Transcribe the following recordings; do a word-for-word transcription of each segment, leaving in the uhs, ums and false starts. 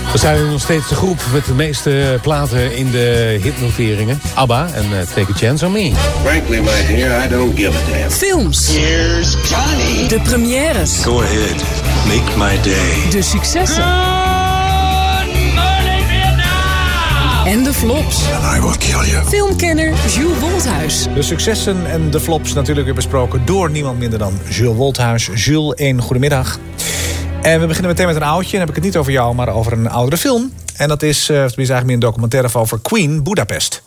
We zijn nog steeds de groep met de meeste platen in de hitnoteringen. ABBA en uh, Take a Chance on Me. Frankly, my dear, I don't give a damn. Films. Here's Johnny. De premières. Go ahead, make my day. De successen. Good morning, Vietnam! En de flops. And I will kill you. Filmkenner Jules Wolthuis. De successen en de flops natuurlijk weer besproken door niemand minder dan Jules Wolthuis. Jules, een goedemiddag. En we beginnen meteen met een oudje. Dan heb ik het niet over jou, maar over een oudere film. En dat is, uh, tenminste eigenlijk meer een documentaire over Queen, Budapest.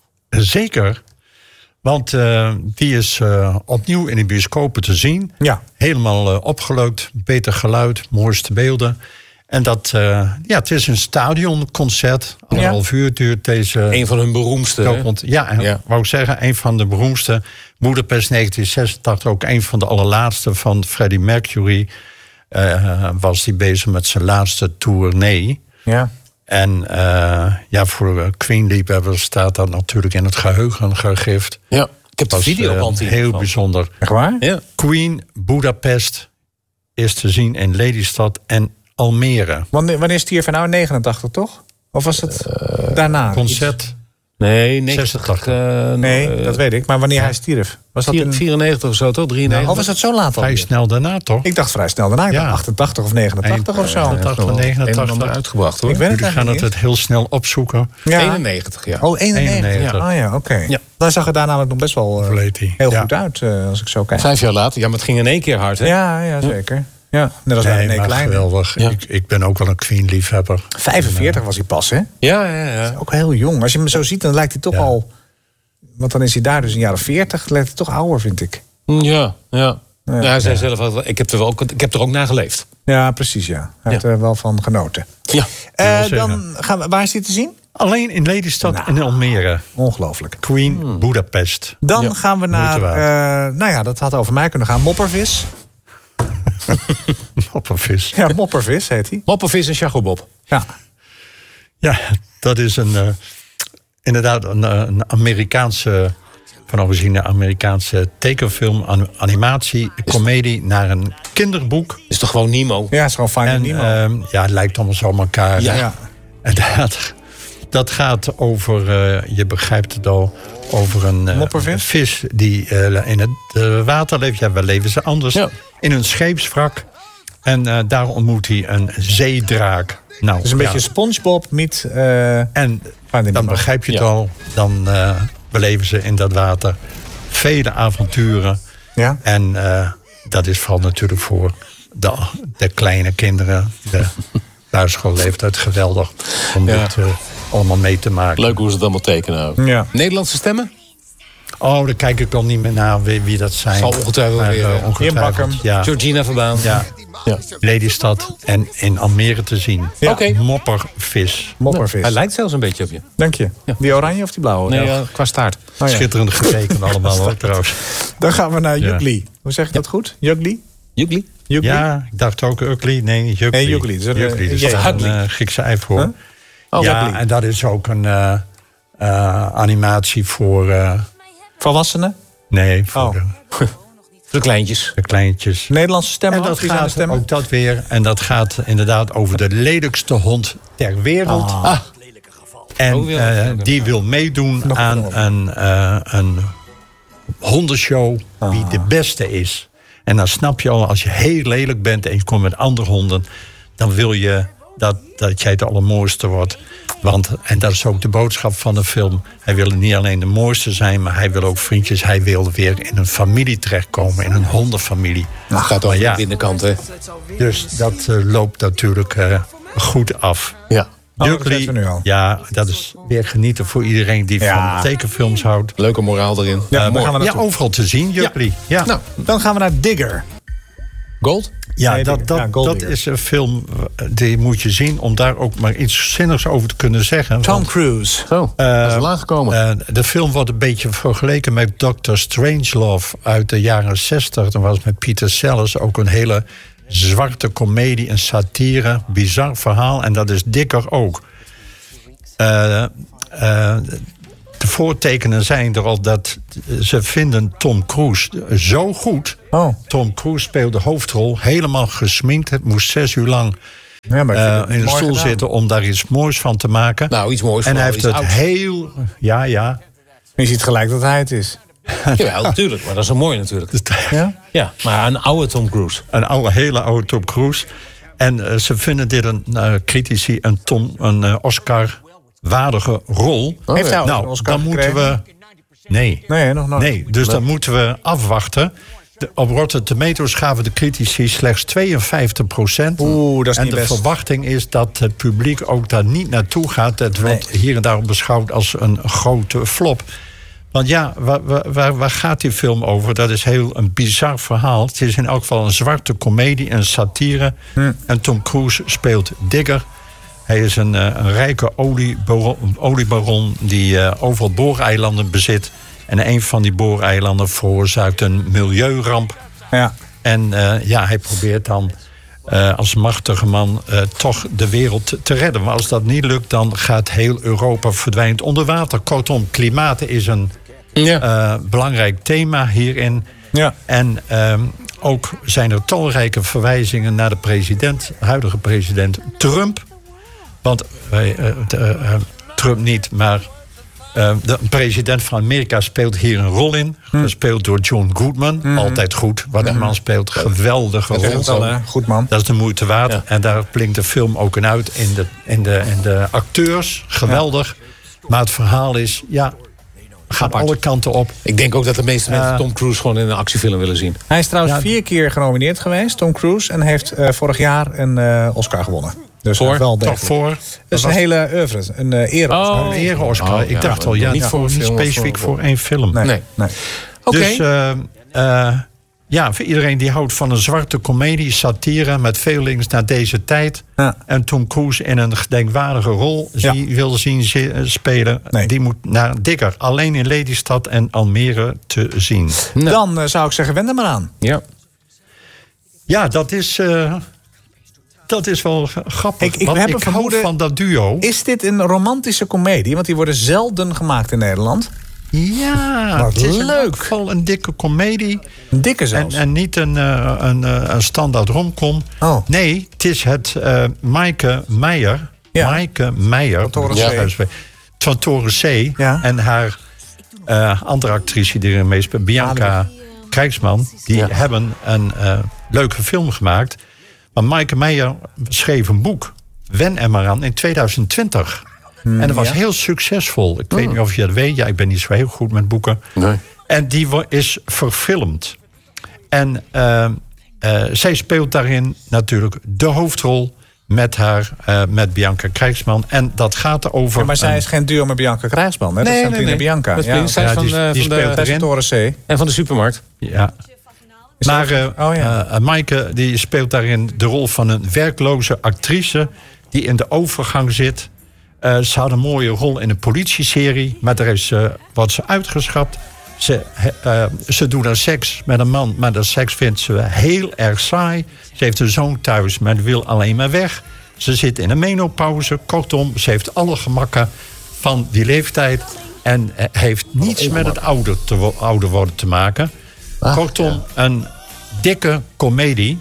Zeker. Want uh, die is uh, opnieuw in de bioscopen te zien. Ja. Helemaal uh, opgeleukt, beter geluid, mooiste beelden. En dat, uh, ja, het is een stadionconcert. Anderhalf ja. uur duurt deze... Een van hun beroemdste. Document, ja, en ja, wou ik zeggen, een van de beroemdste. Budapest negentien zesentachtig, ook een van de allerlaatste van Freddie Mercury. Uh, was hij bezig met zijn laatste tournee. Ja. En uh, ja, voor Queen-liefhebbers staat dat natuurlijk in het geheugen gegrift. Ja, ik heb de was, video uh, al zien. heel bijzonder. Echt waar? Ja. Queen Budapest is te zien in Lelystad en Almere. Wanneer, wanneer stierf hij nou? In negenentachtig, toch? Of was het uh, daarna? Concert. Nee, negentig. Uh, nee, uh, dat weet ik. Maar wanneer ja. hij stierf? Was dat in... vierennegentig of zo, toch? drieënnegentig? Nou, of was dat zo laat al? Vrij snel daarna, toch? Ik dacht vrij snel daarna. Ik ja. dacht achtentachtig of negenentachtig of zo. achtentachtig, ja, negenentachtig. Uitgebracht, hoor. Ik weet het Jullie gaan het, het heel snel opzoeken. Ja. eenennegentig, ja. Oh, eenennegentig. eenennegentig. Ja. Oh ja, oké. Okay. Ja. Daar zag het daar namelijk nog best wel uh, heel ja. goed uit, uh, als ik zo kijk. Vijf jaar later. Ja, maar het ging in één keer hard, hè? Ja, ja zeker. Ja, net als nee, bij maar Klein. geweldig. Ja. Ik, ik ben ook wel een Queen-liefhebber. vijfenveertig was hij pas, hè? Ja, ja, ja. Ook heel jong. Als je hem zo ziet, dan lijkt hij toch ja. al... Want dan is hij daar dus in jaren veertig. Lijkt hij toch ouder, vind ik. Ja, ja. ja. ja hij zei ja. zelf al, ik heb er wel, ik heb er ook naar geleefd. Ja, precies, ja. Hij ja. heeft er wel van genoten. Ja. Uh, dan gaan we, waar is hij te zien? Alleen in Lelystad nou, en Almere. Ongelooflijk. Queen hmm. Budapest. Dan ja. gaan we naar... Uh, nou ja, dat had over mij kunnen gaan. Moppervis. Moppervis. Ja, Moppervis heet hij. Moppervis en Chagobob. Ja. Ja, dat is een... Uh, inderdaad een, een Amerikaanse... van origine Amerikaanse tekenfilm, animatie, comedie naar een kinderboek. Is toch gewoon Nemo? Ja, is gewoon Finding Nemo. Uh, ja, het lijkt allemaal zo op elkaar. Ja. ja. En dat, dat gaat over, uh, je begrijpt het al, over een uh, vis die uh, in het uh, water leeft. Ja, wel leven ze anders. Ja. In een scheepswrak. En uh, daar ontmoet hij een zeedraak. Nou, dus een ja. beetje SpongeBob met... Uh, en dan begrijp je het ja. al. Dan uh, beleven ze in dat water vele avonturen. Ja. En uh, dat is vooral natuurlijk voor de, de kleine kinderen. De buitenschoolleeftijd geweldig. Om ja. dit uh, allemaal mee te maken. Leuk hoe ze het allemaal tekenen ook. Ja. Nederlandse stemmen? Oh, daar kijk ik dan niet meer naar wie, wie dat zijn. Zal ongetwijfeld weer. Uh, ongetwijfeld, ja. Georgina Verbaan. Ja. Ja. Lelystad en in Almere te zien. Ja. Oké. Okay. Moppervis. Moppervis. Hij lijkt zelfs een beetje op je. Dank je. Ja. Die oranje of die blauwe? Nee, ja, qua staart. Oh, ja. Schitterend getekend allemaal hoor, trouwens. Dan gaan we naar Jugli. Ja. Hoe zeg je dat goed? Jugli? Jugli? Ja, ik dacht ook Ugly. Nee, Jugli. Nee, Jugli. Dus Jugli. Dat is een uh, Griekse ei voor. Huh? Oh, ja, Jugli. En dat is ook een uh, uh, animatie voor... Uh, volwassenen? Nee, voor oh. de... De kleintjes. De kleintjes. Nederlandse stemmen. En dat gaat stemmen? Ook dat weer. En dat gaat inderdaad over de lelijkste hond ter wereld. Ah. En uh, die wil meedoen Nog aan een, uh, een hondenshow ah. wie de beste is. En dan snap je al, als je heel lelijk bent en je komt met andere honden, dan wil je dat, dat jij de allermooiste wordt. Want, en dat is ook de boodschap van de film, hij wil niet alleen de mooiste zijn, maar hij wil ook vriendjes. Hij wil weer in een familie terechtkomen, in een hondenfamilie. Nou, gaat over ja. de binnenkant, hè? Dus dat uh, loopt natuurlijk uh, goed af. Ja. Jugli, oh, ja, dat is weer genieten voor iedereen die ja. van tekenfilms houdt. Leuke moraal erin. Ja, uh, gaan we ja overal te zien, Jugli. Ja. Ja. Nou, dan gaan we naar Digger. Gold? Ja, nee, dat, dat, ja, dat is een film die moet je zien om daar ook maar iets zinnigs over te kunnen zeggen. Tom Cruise. Zo, uh, dat is laag gekomen. Uh, de film wordt een beetje vergeleken met doctor Strangelove uit de jaren zestig. Dat was met Peter Sellers ook een hele zwarte komedie, een satire, bizar verhaal. En dat is Digger ook. Uh, uh, de voortekenen zijn er al dat ze vinden Tom Cruise zo goed. Oh. Tom Cruise speelde de hoofdrol, helemaal gesminkt. Het moest zes uur lang Ja, maar uh, in een stoel gedaan. zitten om daar iets moois van te maken. Nou, iets moois. En hij heeft iets het ouds. heel... Ja, ja. Je ziet gelijk dat hij het is. Ja, natuurlijk. Maar dat is zo mooi natuurlijk. Ja? Ja, maar een oude Tom Cruise. Een oude, hele oude Tom Cruise. En uh, ze vinden dit een uh, critici een, Tom, een uh, Oscar-waardige rol. Oh, heeft hij al nou, een Oscar dan moeten gekregen? we... Nee. Nee, nog nooit. Nee, dus dan moeten we afwachten. De, op Rotten Tomatoes gaven de critici slechts tweeënvijftig procent. Oeh, dat is en niet de best. verwachting is dat het publiek ook daar niet naartoe gaat. Het wordt hier en daar beschouwd als een grote flop. Want ja, waar, waar, waar gaat die film over? Dat is heel een bizar verhaal. Het is in elk geval een zwarte komedie, een satire. Hm. En Tom Cruise speelt Digger. Hij is een, een rijke oliebaron, oliebaron die uh, overal booreilanden bezit. En een van die booreilanden veroorzaakt een milieuramp. Ja. En uh, ja, hij probeert dan uh, als machtige man uh, toch de wereld te, te redden. Maar als dat niet lukt, dan gaat heel Europa verdwijnt onder water. Kortom, klimaat is een ja. uh, belangrijk thema hierin. Ja. En uh, ook zijn er talrijke verwijzingen naar de president, huidige president Trump. Want uh, uh, uh, Trump niet, maar uh, de president van Amerika speelt hier een rol in. Hm. Gespeeld door John Goodman. Hm. Altijd goed. Wat de man speelt, geweldige rol. Dat is, wel, goed man. Dat is de moeite waard. Ja. En daar blinkt de film ook in uit. In de, in de, in de acteurs, geweldig. Ja. Maar het verhaal is, ja, gaat alle kanten op. Ik denk ook dat de meeste mensen uh, Tom Cruise gewoon in een actiefilm willen zien. Hij is trouwens ja, vier keer genomineerd geweest, Tom Cruise. En heeft uh, vorig jaar een uh, Oscar gewonnen. Dus voor? Wel Toch voor? Dat is een hele oeuvre, een uh, ere-Oscar. Oh, een ere-Oscar. Oh, ik ja, dacht al, ja, niet, voor, niet specifiek voor, voor één film. Nee. nee. nee. Okay. Dus uh, uh, ja, voor iedereen die houdt van een zwarte komedie, satire met veel links naar deze tijd. Ja. En Tom Cruise in een gedenkwaardige rol ja. zie, wil zien spelen. Nee. Die moet naar Digger. Alleen in Lelystad en Almere te zien. Nou. Dan uh, zou ik zeggen, wend er maar aan. Ja, ja dat is... Uh, Dat is wel grappig. Ik, ik, want ik hou van dat duo. Is dit een romantische komedie? Want die worden zelden gemaakt in Nederland. Ja, wat het is leuk. in elk geval een dikke komedie. Een dikke zelfs. En, en niet een, uh, een, uh, een standaard romcom. Oh. Nee, het is het uh, Maaike Meijer. Ja. Maaike Meijer. Van Toren C. Ja. Van Toren C. Ja. En haar uh, andere actrice die erin meespeelt, Bianca ah, Krijgsman. Die ja. hebben een uh, leuke film gemaakt. Maar Maaike Meijer schreef een boek, Wen er maar aan, in tweeduizend twintig. Mm, en dat was ja. heel succesvol. Ik mm. weet niet of je dat weet. Ja, ik ben niet zo heel goed met boeken. Nee. En die is verfilmd. En uh, uh, zij speelt daarin natuurlijk de hoofdrol met haar, uh, met Bianca Krijgsman. En dat gaat over... Ja, maar zij is geen duo met Bianca Krijgsman, hè? Dat nee, is nee, nee. Bianca. Dat ja, zij ja, van, die, uh, die van speelt de, erin. Toren C. En van de supermarkt. Ja. Maar uh, oh, ja. uh, Maaike die speelt daarin de rol van een werkloze actrice die in de overgang zit. Uh, ze had een mooie rol in een politieserie, maar daar is, uh, wordt ze uitgeschrapt. Ze, uh, ze doen dan seks met een man, maar dat seks vindt ze heel erg saai. Ze heeft een zoon thuis, maar wil alleen maar weg. Ze zit in een menopauze. Kortom, ze heeft alle gemakken van die leeftijd en uh, heeft niets met het ouder, te, ouder worden te maken. Ah, Kortom, ja. een dikke komedie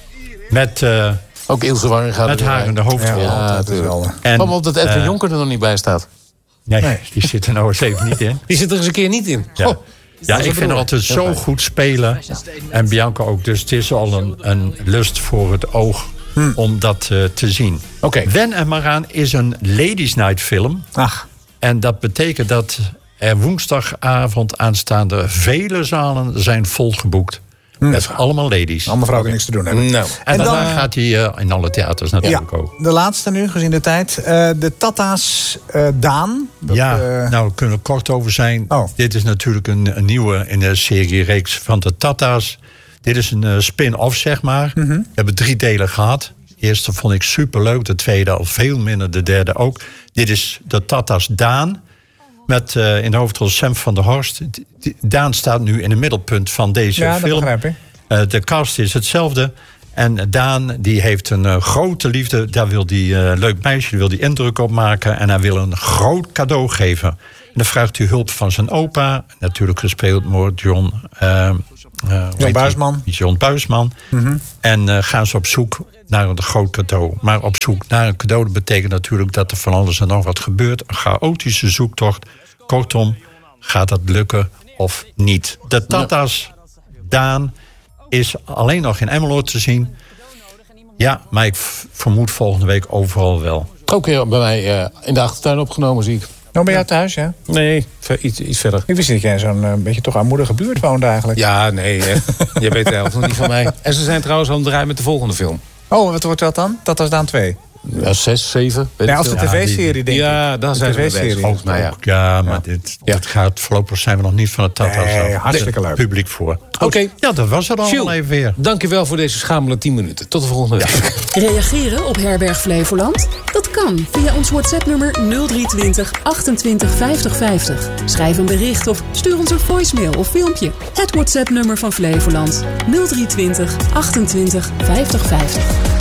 met, uh, ook Ilse Warren gaat met haar in de hoofdrol. Ja, ja, dat is wel. En kwam op dat Edwin uh, Jonker er nog niet bij staat. Nee, nee. die zit er nou eens even niet in. Die zit er eens een keer niet in. Ja, oh, ja ik vind haar altijd zo ja, goed spelen. En Bianca ook. Dus het is al een, een lust voor het oog hm. om dat uh, te zien. Okay. Wen er maar aan is een Ladies Night film. Ach. En dat betekent dat er woensdagavond aanstaande vele zalen zijn volgeboekt. Mm. Met allemaal ladies. Allemaal vrouwen die niks te doen hebben. Nou. En, en daarna dan gaat hij uh, in alle theaters natuurlijk ja, ook. De laatste nu, gezien de tijd. Uh, de Tata's uh, Daan. Dat, ja, uh... nou, daar kunnen we kort over zijn. Oh. Dit is natuurlijk een, een nieuwe in de serie-reeks van de Tata's. Dit is een uh, spin-off, zeg maar. Mm-hmm. We hebben drie delen gehad. De eerste vond ik superleuk. De tweede al veel minder. De derde ook. Dit is de Tata's Daan. Met uh, in de hoofdrol Sam van der Horst. Daan staat nu in het middelpunt van deze ja, film. Dat begrijp ik. Uh, de cast is hetzelfde. En Daan die heeft een uh, grote liefde. Daar wil hij uh, leuk meisje, daar wil hij indruk op maken. En hij wil een groot cadeau geven. En dan vraagt hij hulp van zijn opa. Natuurlijk gespeeld door John... Uh, uh, John Buisman. John Buisman. Mm-hmm. En uh, gaan ze op zoek naar een groot cadeau. Maar op zoek naar een cadeau, dat betekent natuurlijk dat er van alles en nog wat gebeurt. Een chaotische zoektocht. Kortom, gaat dat lukken of niet? De Tata's, Daan, is alleen nog in Emmeloord te zien. Ja, maar ik vermoed volgende week overal wel. Ook weer bij mij uh, in de achtertuin opgenomen, zie ik. Nou, bij jou thuis, ja? Nee, iets, iets verder. Ik wist niet dat jij zo'n uh, beetje toch armoedige buurt woonde eigenlijk. Ja, nee, hè. Je weet de helft nog niet van mij. En ze zijn trouwens aan het draaien met de volgende film. Oh, wat wordt dat dan? Dat was Daan twee? Ja, zes, zeven. Nee, als de tv-serie, denk ik. Ja, daar zijn ze mee bezig, volgens mij, ja. Ja, maar ja. Dit, dit gaat voorlopig zijn we nog niet van het Tata's nee, hartstikke leuk. Publiek voor. Oké. Okay. Ja, dat was het al even weer. Dank je wel voor deze schamele tien minuten. Tot de volgende week. Ja. Reageren op Herberg Flevoland? Dat kan via ons WhatsApp-nummer nul drie twintig achtentwintig vijftig vijftig. Schrijf een bericht of stuur ons een voicemail of filmpje. Het WhatsApp-nummer van Flevoland nul drie twintig achtentwintig vijftig vijftig.